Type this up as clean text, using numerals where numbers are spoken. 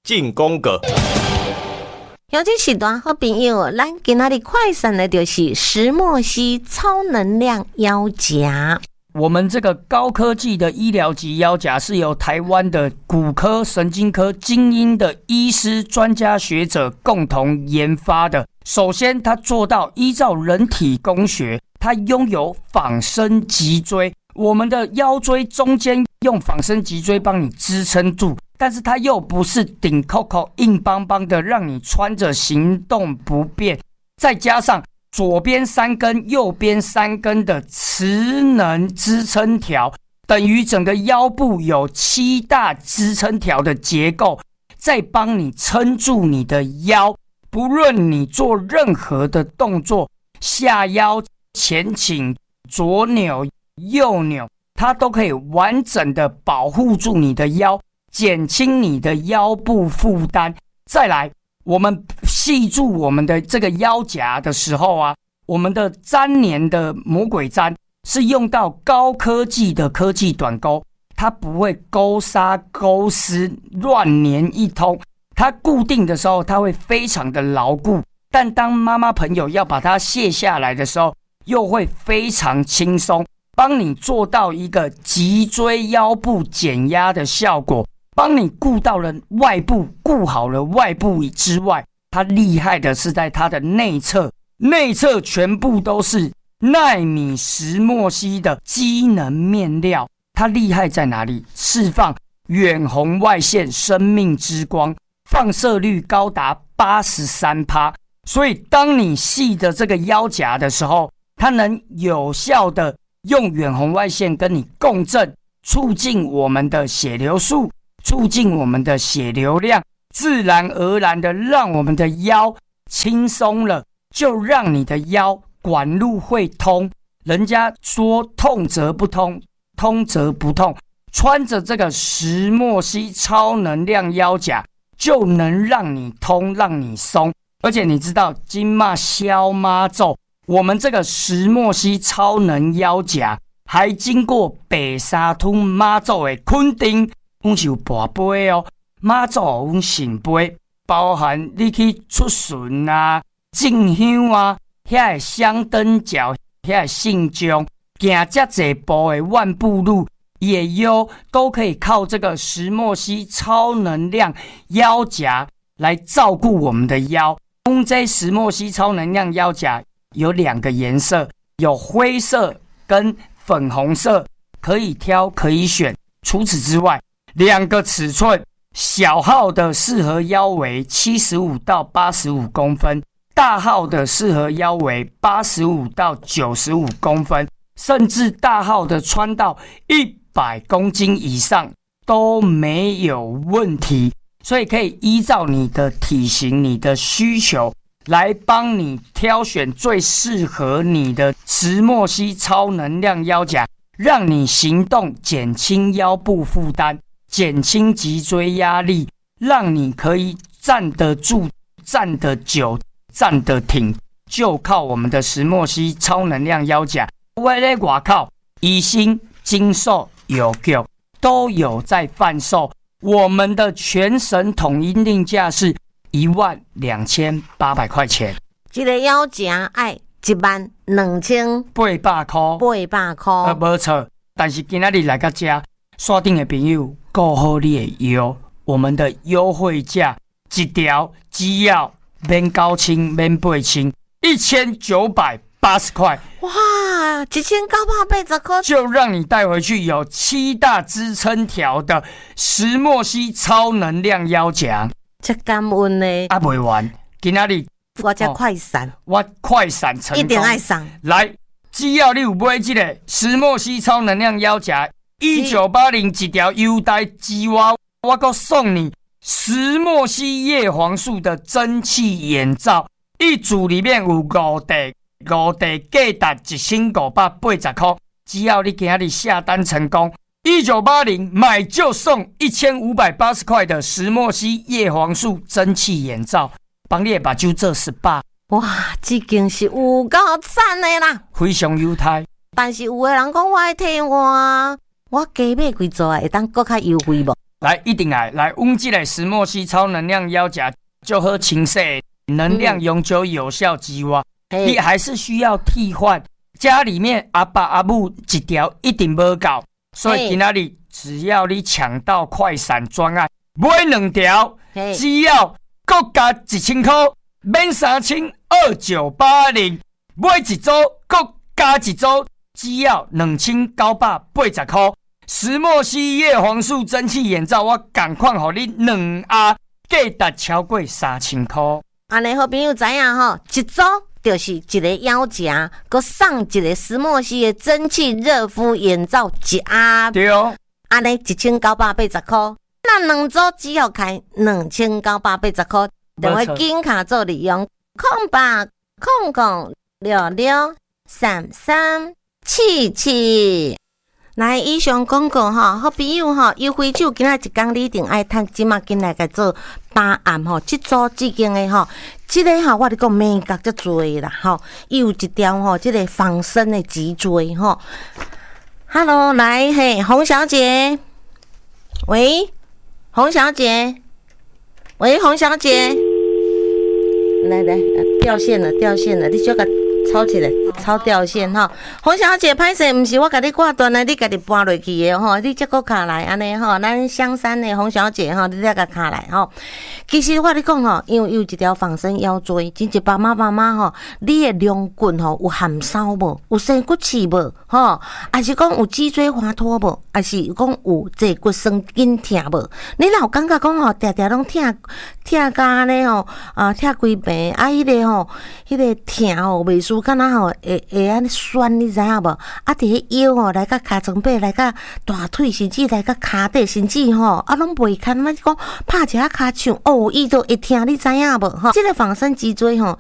进攻个。 尤其是段好朋友，咱今仔日快闪的就是石墨烯超能量腰夹。 我们这个高科技的医疗级腰夹是由台湾的骨科、神经科精英的医师、专家学者共同研发的。首先，它做到依照人体工学，它拥有仿生脊椎，我们的腰椎中间用仿生脊椎帮你支撑住，但是它又不是顶扣扣硬邦邦的，让你穿着行动不便。再加上左边3根、右边3根的磁能支撑条，等于整个腰部有7大支撑条的结构，再帮你撑住你的腰。不论你做任何的动作，下腰、前倾、左扭、右扭，它都可以完整的保护住你的腰，减轻你的腰部负担。再来，我们系住我们的这个腰夹的时候啊，我们的粘连的魔鬼粘是用到高科技的科技短钩，它不会勾纱勾丝乱粘一通，它固定的时候它会非常的牢固，但当妈妈朋友要把它卸下来的时候，又会非常轻松，帮你做到一个脊椎腰部减压的效果，帮你顾到了外部，顾好了外部之外，它厉害的是在它的内侧，内侧全部都是奈米石墨烯的机能面料。它厉害在哪里？释放远红外线生命之光，放射率高达 83%， 所以当你系的这个腰夹的时候，它能有效的用远红外线跟你共振，促进我们的血流速，促进我们的血流量，自然而然的让我们的腰轻松了，就让你的腰管路会通。人家说痛则不通，通则不痛，穿着这个石墨烯超能量腰夹就能让你通，让你松。而且你知道今嘛消妈咒，我们这个石墨烯超能腰夹还经过白沙屯妈祖的肯定，我们是有跋杯哦，妈祖有阮圣杯，包含你去出巡啊、进香啊，遐个香灯脚、遐个信众，行这济步的万步路，也腰都可以靠这个石墨烯超能量腰夹来照顾我们的腰。这石墨烯超能量腰夹有2个颜色，有灰色跟粉红色，可以挑可以选。除此之外，2个尺寸，小号的适合腰围75到85公分，大号的适合腰围85到95公分，甚至大号的穿到100公斤以上都没有问题。所以可以依照你的体型、你的需求来帮你挑选最适合你的石墨烯超能量腰夹，让你行动减轻腰部负担，减轻脊椎压力，让你可以站得住、站得久、站得挺，就靠我们的石墨烯超能量腰夹。我在外口宜兴、金寿、有局都有在贩售。我们的全省统一定价是12800块钱， 这个腰夹爱12800块， 没错。但是今天来到这锁定的朋友，顾好你的腰，我们的优惠价一条只要免9000、免8000，1980块。 哇，1980块就让你带回去有7大支撑条的石墨烯超能量腰夹。 这感恩呢？ 啊，未完，今仔日我这快闪， 我快闪成功， 一定爱上。 来，只要你有买这个石墨烯超能量腰夹，1980一条优待之外，我还送你石墨烯叶黄素的蒸汽眼罩，一组里面有5袋。5袋价值1580块，只要你今日下单成功，1980买就送1580块的石墨烯叶黄素蒸汽眼罩，帮你的目睭做SPA。 哇，这件是有够赞的啦， 非常优待。 但是有的人讲我爱替我加买几组会当更较优惠无？ 来一定来阮这个石墨烯超能量腰夹就好清洗，能量永久有效之外，你还是需要替换。家里面阿爸阿母一条一定无够，所以今仔日只要你抢到快闪专案，买2条，只要各加1000块，免3290，买一组各加一组，只要2980块。石墨烯叶黄素蒸汽眼罩，我赶快给你2盒，价值超过3000块。 安尼好朋友知影吼，一组就是一个腰夹，佮送一个石墨烯的蒸汽热敷眼罩一盒。 对哦， 安尼1980块，那2组只要开2980块。电话紧卡做利用0800663377。来，以上广告吼，好朋友吼，优惠酒今仔一工你一定爱趁，即马进来甲做8暗吼，即组即间的吼，即个吼我咧讲美角足多啦吼，伊有一条吼，即个防身的脊椎吼。Hello， 来嘿，洪小姐，喂，洪小姐，喂，洪小姐，来，掉线了，你小甲抄起来，抄掉线哈。洪小姐，歹势，毋是我甲你挂断的，你家己搬落去的吼，你才搁卡来安尼吼。咱香山的洪小姐吼，你才甲卡来吼。其实我咧讲吼，因为有一条防身腰椎，真一爸妈吼，你的龙骨吼有含烧无？有生骨刺无？吼，还是讲有脊椎滑脱无？还是讲有坐骨神经痛无？你若有感觉讲吼，常常拢痛甲安尼吼，痛规病，迄个吼，迄个痛吼袂输。敢若吼会安尼酸，你知影无？伫迄腰吼来甲骹床尾，来甲大腿，甚至来甲骹底，甚至吼拢袂堪。我讲拍一下骹手，伊都会痛，你知影无？吼，这个防身脊椎吼，